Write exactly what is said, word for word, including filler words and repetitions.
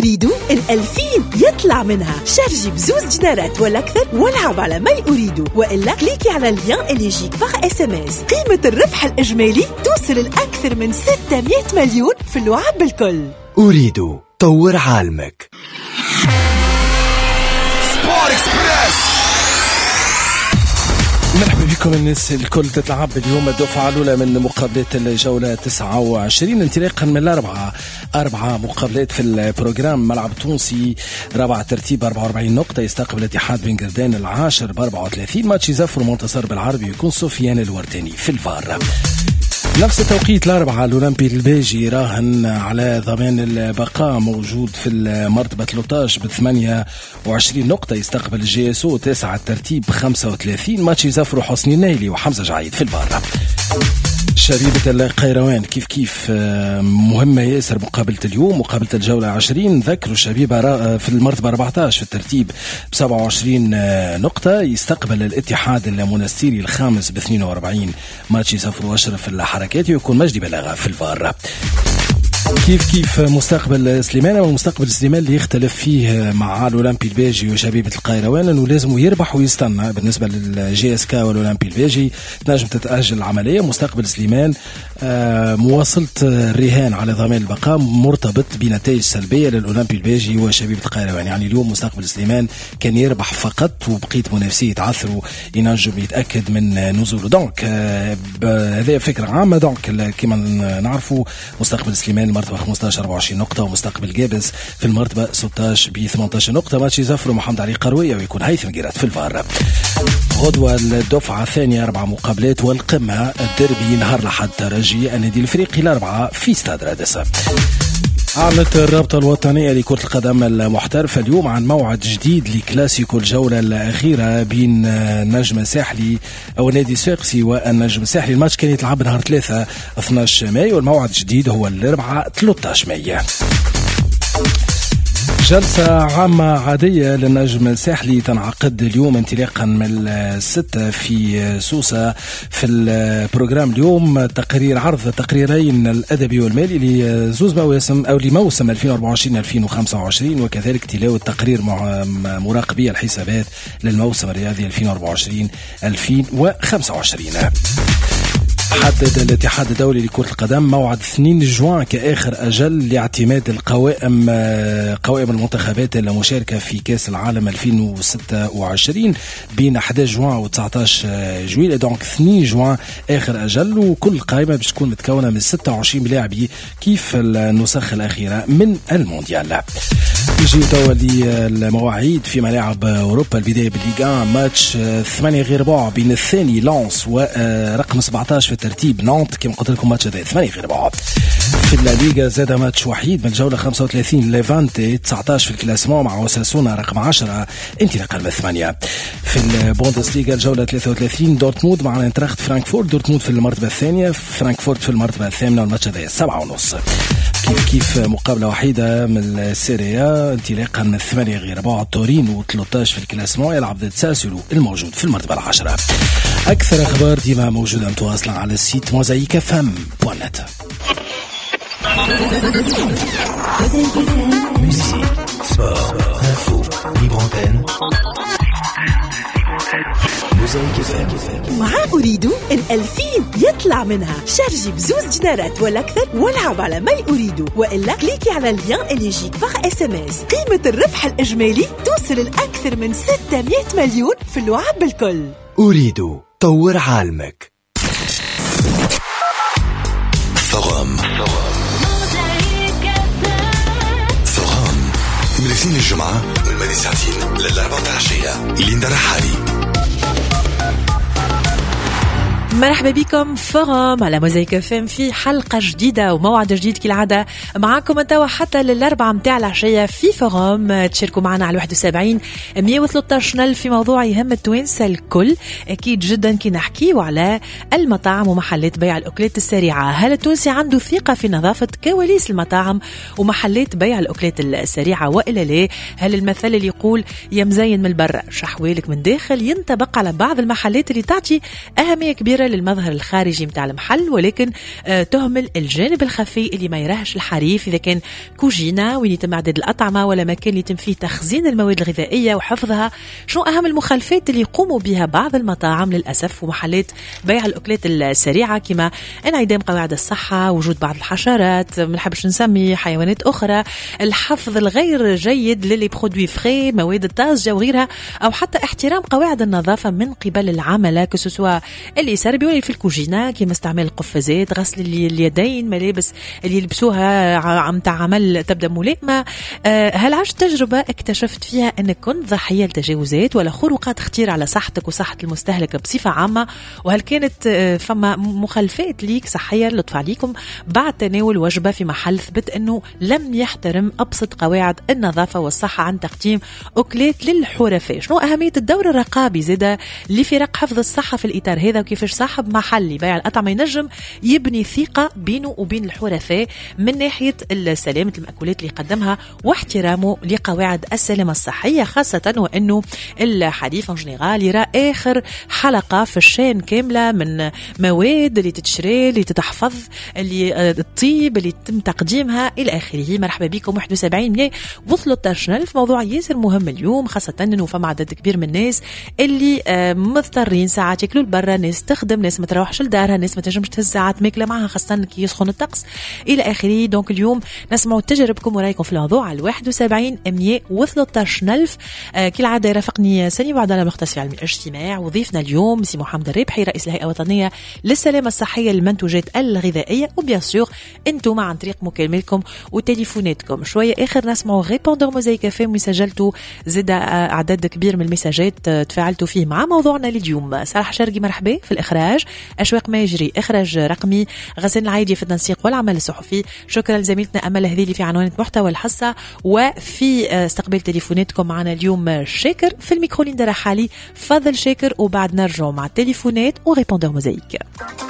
أريد الألفين يطلع منها. شارجي بزوز دينارات ولا أكثر والعب على ما أريد، وإلا كليكي على اللين اللي يجيك باغ اس ام اس. قيمة الربح الإجمالي توصل لأكثر من ستمائة مليون في اللعب بالكل. أريد طور عالمك. سبورت اكسبريس. مرحبا بكم الناس الكل. تتلعب اليوم الدفعة الأولى من مقابلات الجولة تسعة وعشرين انطلاقا من الأربعة أربعة مقابلات في البروغرام. ملعب تونسي رابع ترتيب أربعة وأربعين نقطة يستقبل الاتحاد بن قردان العاشر ب أربعة وثلاثين. ماتش يزفر منتصر بالعربي يكون سفيان الورداني في الفار. نفس التوقيت الأربعة الأولمبي الباجي راهن على ضمان البقاء موجود في المرتبة ثلاثة عشر ب ثمانية وعشرين نقطة يستقبل الجي اس او تسعة الترتيب خمسة وثلاثين. ماتش يزفروا حسني النايلي وحمزة جعيد في البار. شبيبة القيروان كيف كيف مهمة ياسر مقابلة اليوم مقابلة الجولة عشرين. ذكروا الشبيبة في المرتبة أربعة عشر في الترتيب ب سبعة وعشرين نقطة يستقبل الاتحاد المنستيري الخامس ب اثنين وأربعين. ماتش يسافروا أشرف الحركات ويكون مجدي بلاغة في الفار. كيف كيف مستقبل سليمان والمستقبل سليمان اللي يختلف فيه مع الأولمبي الباجي وشبيبة القيروان انه لازم يربح ويستنى. بالنسبة للجي اس كا والأولمبي الباجي تنجم تتأجل العملية. مستقبل سليمان مواصلة الرهان على ضمان البقاء مرتبط بنتائج سلبية للأولمبي الباجي وشبيبة القيروان. يعني اليوم مستقبل سليمان كان يربح فقط وبقيت منافسيه يتعثروا ينجم يتأكد من نزوله. دونك هذه فكرة عامة. دونك كما نعرفوا مستقبل سليمان المرتبة خمسة عشر أربعة وعشرين نقطة ومستقبل جابس في المرتبة ستة عشر ب ثمانية عشر نقطة. ماتش يزفروا محمد علي قروية ويكون هيثم جيرات في الفار. غدوة الدفعة الثانية أربع مقابلات والقمة الدربي نهار لحد ترجي النادي الافريقي الأربعة في استاد رادس. أعلنت الرابطة الوطنية لكرة القدم المحترفة اليوم عن موعد جديد لكلاسيكو الجولة الأخيرة بين النجم الساحلي أو النادي الصفاقسي والنجم الساحلي. الماتش كان يتلعب نهار ثلاثة اثني عشر مايو والموعد الجديد هو الأربعاء ثلاثة عشر مايو. جلسة عامة عادية للنجم الساحلي تنعقد اليوم انطلاقا من الستة في سوسة. في البروغرام اليوم تقرير عرض تقريرين الأدبي والمالي لزوز مواسم أو لموسم ألفين وأربعة وعشرين ألفين وخمسة وعشرين وكذلك تلاوة تقرير مراقبية الحسابات للموسم الرياضي ألفين وأربعة وعشرين ألفين وخمسة وعشرين. حدد الاتحاد الدولي لكرة القدم موعد اثنين جوان كآخر أجل لاعتماد القوائم قوائم المنتخبات المشاركة في كأس العالم ألفين وستة وعشرين بين أحد عشر جوان و تسعة عشر جويلية. دونك اثنين جوان آخر أجل وكل قائمة باش تكون متكونة من ستة وعشرين لاعبي كيف النسخ الأخيرة من المونديال. يجي توا المواعيد في ملاعب أوروبا. البداية بالليغا ماتش ثمانية غير ربع بين الثاني لانس ورقم سبعة عشر في الترتيب نانت. كما قلت لكم ماتش هذا ثمانية غير ربع. في الليغا زاد ماتش وحيد من الجولة خمسة وثلاثين ليفانتي تسعة عشر في الكلاسمون مع وساسونا رقم عشرة انطلاقا من ثمانية. في البوندسليغا الجولة ثلاثة وثلاثين دورتموند مع انتراخت فرانكفورت. دورتموند في المرتبة الثانية فرانكفورت في المرتبة الثامنة والماتش هذا سبعة ونص. كيف كيف مقابلة وحيدة من السيريا انطلاقا من ثمانية غير ربع تورينو ثلاثة عشر في الكلاسمون يلعب ضد ساسولو الموجود في المرتبة العاشرة. أكثر أخبار ديما موجودة متواصلة على السيت موزايك اف ام دوت نت. مع أريد الألفين يطلع منها. شارجي بزوز دينارات ولا أكثر والعب على ما أريد، وإلا كليكي على اللين اللي يجيك باغ اس ام اس. قيمة الربح الإجمالي توصل لأكثر من ستمائة مليون في اللعب بالكل. أريد طور عالمك. فغم فغم من الاثنين الجمعة من الماضي ساعتين للأربعة العشية. ليندا رحالي. مرحبا بكم فغم على موزايك اف ام في حلقة جديدة وموعد جديد كالعادة معاكم انتوا حتى للأربعة متاع العشية في فغم. تشاركوا معنا على واحد وسبعين مية وثلاثة عشر نل في موضوع يهم التوانسة الكل. أكيد جدا كي نحكيو على المطاعم ومحلات بيع الأكلات السريعة. هل التونسي عنده ثقة في نظافة كواليس المطاعم ومحلات بيع الأكلات السريعة وإلا لا؟ هل المثل اللي يقول يا مزين من البر شحوالك من داخل ينطبق على بعض المحلات اللي تعطي أهمية كبيرة نظرة للمظهر الخارجي متاع المحل، ولكن آه تهمل الجانب الخفي اللي ما يراهش الحريف، إذا كان كوجينة وين يتم إعداد الأطعمة ولا مكان اللي يتم فيه تخزين المواد الغذائية وحفظها. شنو أهم المخالفات اللي يقوموا بها بعض المطاعم للأسف ومحلات بيع الأكلات السريعة، كما انعدام قواعد الصحة، وجود بعض الحشرات، ما نحبش نسمي حيوانات أخرى، الحفظ الغير جيد للي برودوي فري، مواد الطازجة وغيرها، أو حتى احترام قواعد النظافة من قبل العملاء كسوسوا اللي يسربوا اللي في الكوجينة، كما استعمال القفازات، غسل اليدين، ملابس اللي يلبسوها متاع عمل تبدأ ملائمة. هل عشت تجربة اكتشفت فيها أنك كنت ضحية لتجاوزات ولا خروقات خطيرة على صحتك وصحة المستهلك بصفة عامة؟ وهل كانت فما مخالفات ليك صحية لطف عليكم بعد تناول وجبة في محل ثبت أنه لم يحترم أبسط قواعد النظافة والصحة عن تقديم أكلات للحرفاء؟ شنو أهمية الدور الرقابي زادة لفرق حفظ الصحة في الإطار هذا، وكيفاش صاحب محل يبيع الأطعمة ينجم يبني ثقة بينه وبين الحرفاء من ناحية سلامة المأكولات اللي يقدمها واحترامه لقواعد السلامة الصحية، خاصة وأنه الحديث عن جنرال يرى آخر حلقة في الشين كاملة من مواد اللي تتشري اللي تتحفظ اللي الطيب اللي يتم تقديمها إلى آخره. مرحبا بكم. واحد وسبعين مية وصلوا التاشنل في موضوع ياسر مهم اليوم، خاصة أنه فما عدد كبير من الناس اللي مضطرين ساعات ياكلوا برا، ناس تخدم، ناس ما تروحش لدارها، ناس ما تنجمش تهز ساعات ماكلة معها خاصة كي يسخن الطقس إلى آخره. دونك اليوم نسمعوا تجربكم ورايكم في الموضوع على واحد وسبعين مية وثلاثة عشر ألف. آه كالعادة رافقني سني بعد على مختص في علم الاجتماع، وضيفنا اليوم سي محمد الربحي رئيس الهيئة الوطنية للسلامة الصحية للمنتوجات الغذائية، وبيان سور انتم عن طريق مكالمتكم وتليفوناتكم. شوية آخر نسمعوا ريبوندور موزايك اف ام، وسجلتوا زاد أعداد كبير من المساجات تفاعلتوا فيه مع موضوعنا لليوم. صالح شرقي مرحبا في الإخراج، أشواق ما يجري إخراج رقمي، غسان العايدي في التنسيق والعمل الصحفي. شكرا لزميلتنا أمل هذيلي في عنوان محتوى الحصة، وفي استقبال تليفوناتكم معنا اليوم شاكر في الميكرو ليندا رحالي. فضل شاكر وبعد نرجع مع التليفونات وريبوندور موزايك.